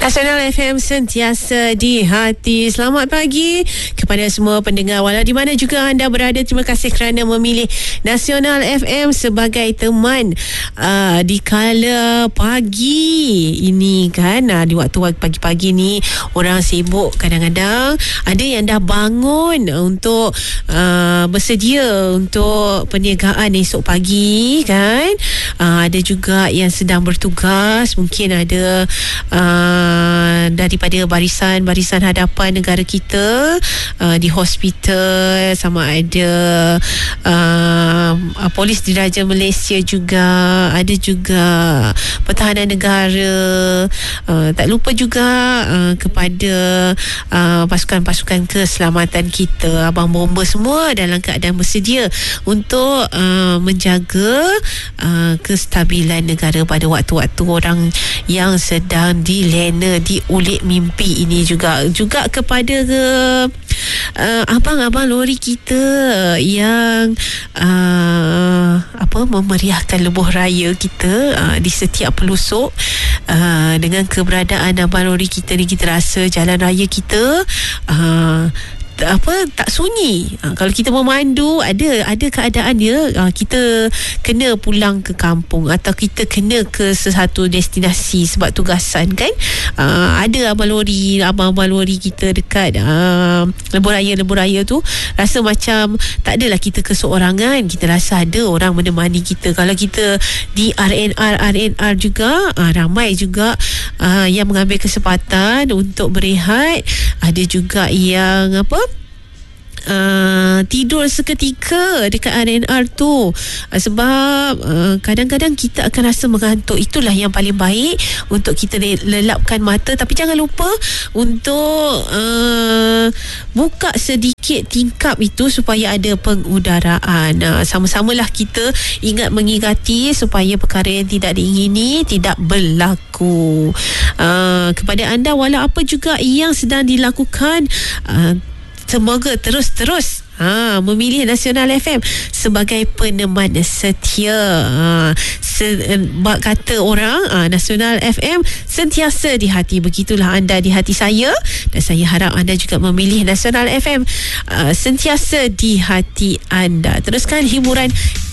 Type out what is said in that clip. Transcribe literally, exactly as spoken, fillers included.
Nasional F M sentiasa di hati. Selamat pagi kepada semua pendengar walau di mana juga anda berada. Terima kasih kerana memilih Nasional F M sebagai teman uh, di kala pagi ini kan. Uh, di waktu pagi-pagi ni orang sibuk, kadang-kadang ada yang dah bangun untuk uh, bersedia untuk perniagaan esok pagi kan. Uh, ada juga yang sedang bertugas, mungkin ada uh, Uh, daripada barisan-barisan hadapan negara kita uh, di hospital, sama ada uh, uh, polis diraja Malaysia juga, ada juga pertahanan negara, uh, tak lupa juga uh, kepada uh, pasukan-pasukan keselamatan kita, abang bomba semua dalam keadaan bersedia untuk uh, menjaga uh, kestabilan negara pada waktu-waktu orang yang sedang dilena diulik mimpi ini. Juga juga kepada ke uh, abang-abang lori kita yang uh, apa memeriahkan lebuh raya kita uh, di setiap pelosok. Uh, dengan keberadaan abang lori kita ni, kita rasa jalan raya kita uh, apa tak sunyi. Ha, kalau kita memandu, ada ada keadaan dia, ha, kita kena pulang ke kampung atau kita kena ke sesuatu destinasi sebab tugasan kan. Ha, ada abang lori, abang-abang lori kita dekat ha, lebuh raya lebuh raya tu rasa macam tak adalah kita keseorangan, kita rasa ada orang menemani kita. Kalau kita di R N R R N R juga, ha, ramai juga ha, yang mengambil kesempatan untuk berehat. Ada juga yang apa Uh, tidur seketika dekat R N R tu, uh, sebab uh, kadang-kadang kita akan rasa mengantuk. Itulah yang paling baik untuk kita lelapkan mata, tapi jangan lupa untuk uh, buka sedikit tingkap itu supaya ada pengudaraan. Uh, sama-samalah kita ingat mengingati supaya perkara yang tidak diingini tidak berlaku. Uh, kepada anda, walau apa juga yang sedang dilakukan, uh, semoga terus-terus ha, memilih Nasional F M sebagai peneman setia. Ha, se- bak kata orang, ha, Nasional F M sentiasa di hati. Begitulah anda di hati saya, dan saya harap anda juga memilih Nasional F M uh, sentiasa di hati anda. Teruskan hiburan